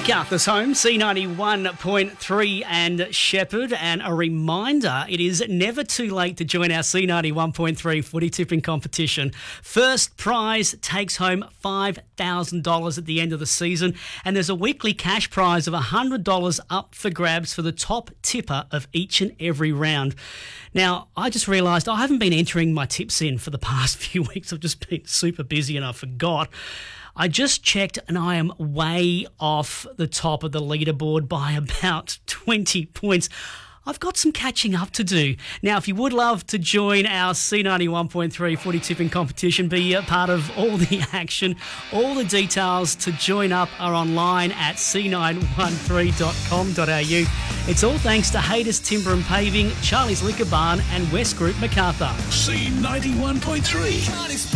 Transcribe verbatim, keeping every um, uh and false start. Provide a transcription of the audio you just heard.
MacArthur's home, C ninety-one point three and Shepherd. And a reminder, it is never too late to join our C ninety-one point three footy tipping competition. First prize takes home five thousand dollars at the end of the season, and there's a weekly cash prize of one hundred dollars up for grabs for the top tipper of each and every round. Now, I just realised I haven't been entering my tips in for the past few weeks. I've just been super busy and I forgot. I just checked and I am way off the top of the leaderboard by about twenty points. I've got some catching up to do. Now, if you would love to join our C ninety-one point three footy tipping competition, be a part of all the action, all the details to join up are online at c nine one three dot com dot a u. It's all thanks to Hayter's Timber and Paving, Charlie's Liquor Barn and West Group MacArthur. C ninety-one point three.